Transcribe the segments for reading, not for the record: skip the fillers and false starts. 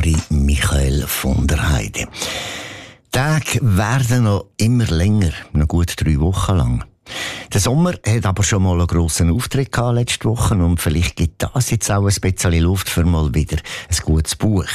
Marie-Michael von der Heide. Die Tage werden noch immer länger, noch gut 3 Wochen lang. Der Sommer hat aber schon mal einen grossen Auftritt gehabt letzte Woche und vielleicht gibt das jetzt auch ein bisschen Luft für mal wieder ein gutes Buch.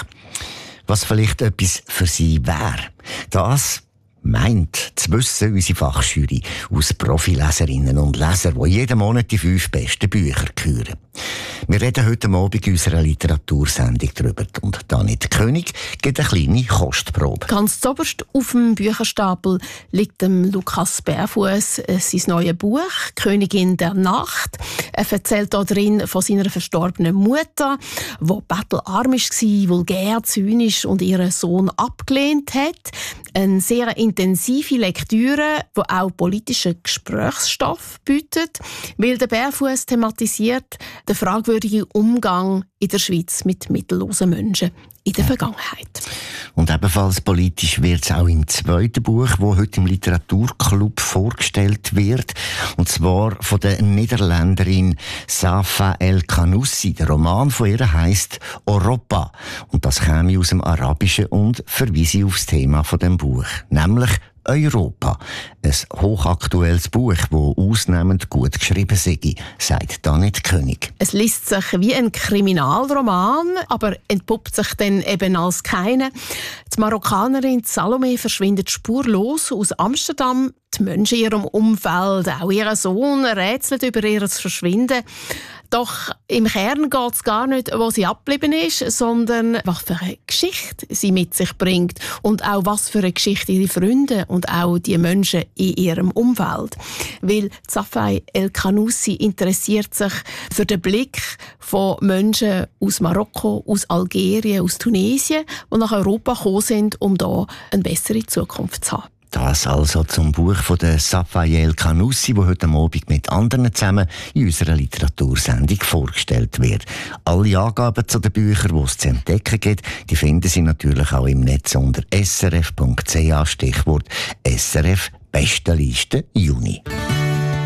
Was vielleicht etwas für Sie wäre. Das meint zu wissen unsere Fachjury aus Profileserinnen und Lesern, die jeden Monat die 5 besten Bücher küren. Wir reden heute Abend in unserer Literatursendung darüber. Und Danit König gibt eine kleine Kostprobe. Ganz zuoberst auf dem Bücherstapel liegt dem Lukas Bärfuss sein neues Buch «Königin der Nacht». Er erzählt darin von seiner verstorbenen Mutter, die bettelarm war, vulgär, zynisch und ihren Sohn abgelehnt hat. Eine sehr intensive Lektüre, die auch politischen Gesprächsstoff bietet, weil der Bärfuss thematisiert den fragwürdigen Umgang in der Schweiz mit mittellosen Menschen in der Vergangenheit. Und ebenfalls politisch wird es auch im zweiten Buch, das heute im Literaturclub vorgestellt wird. Und zwar von der Niederländerin Safa El-Kanoussi. Der Roman von ihr heisst «Europa». Und das käme aus dem Arabischen und verweise auf das Thema von dem Buch, nämlich Europa. Ein hochaktuelles Buch, das ausnehmend gut geschrieben sei, sagt Danit König. Es liest sich wie ein Kriminalroman, aber entpuppt sich dann eben als keine. Die Marokkanerin Salome verschwindet spurlos aus Amsterdam. Die Menschen in ihrem Umfeld, auch ihr Sohn, rätseln über ihr Verschwinden. Doch im Kern geht es gar nicht, wo sie abgeblieben ist, sondern was für eine Geschichte sie mit sich bringt und auch was für eine Geschichte ihre Freunde und auch die Menschen in ihrem Umfeld. Weil Safai El-Kanoussi interessiert sich für den Blick von Menschen aus Marokko, aus Algerien, aus Tunesien, die nach Europa gekommen sind, um hier eine bessere Zukunft zu haben. Das also zum Buch von der Safai El-Kanoussi, das heute Abend mit anderen zusammen in unserer Literatursendung vorgestellt wird. Alle Angaben zu den Büchern, die es zu entdecken gibt, die finden Sie natürlich auch im Netz unter srf.ch, Stichwort SRF Bestenliste Juni.